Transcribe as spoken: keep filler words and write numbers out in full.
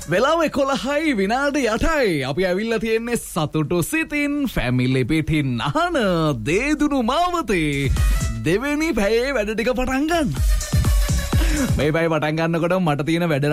වෙලාව එකොළහයි විනාඩි අටයි. අපි ඇවිල්ලා තියෙන්නේ සතුටු සිතින් ෆැමිලි පිටින් අහන දේදුණු මාවතේ දෙවෙනි පැයේ වැඩ ටික පටන් ගන්න. මේ පැය පටන් ගන්නකොට මට තියෙන වැඩ